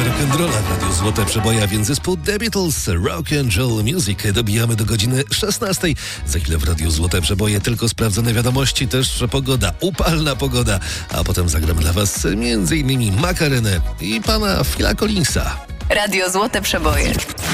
rock'n'rolla w Radiu Złote Przeboje, a więc zespół The Beatles, Rock and Roll Music. Dobijamy do godziny 16. Za chwilę w Radiu Złote Przeboje tylko sprawdzone wiadomości, też pogoda, upalna pogoda, a potem zagramy dla was m.in. Makarenę i pana Phila Collinsa. Radio Złote Przeboje.